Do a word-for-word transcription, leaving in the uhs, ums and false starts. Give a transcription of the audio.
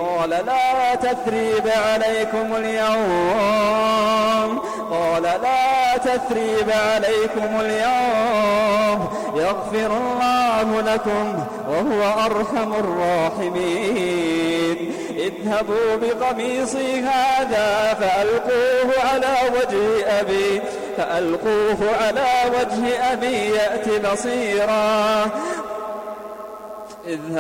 قال لا تثريب عليكم اليوم قال لا تثريب عليكم اليوم يغفر الله لكم وهو أرحم الراحمين اذهبوا بقميصي هذا فألقوه على وجه أبي فألقوه على وجه أبي يأت بصيرا